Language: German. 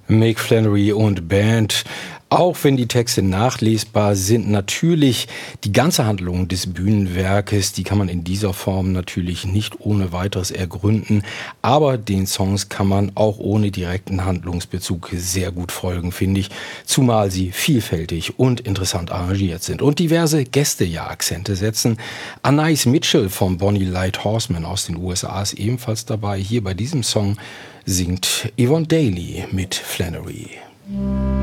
Mick Flannery und Band. Auch wenn die Texte nachlesbar sind, natürlich die ganze Handlung des Bühnenwerkes, die kann man in dieser Form natürlich nicht ohne weiteres ergründen. Aber den Songs kann man auch ohne direkten Handlungsbezug sehr gut folgen, finde ich. Zumal sie vielfältig und interessant arrangiert sind und diverse Gäste ja Akzente setzen. Anais Mitchell von Bonnie Light Horseman aus den USA ist ebenfalls dabei. Hier bei diesem Song singt Yvonne Dailey mit Flannery.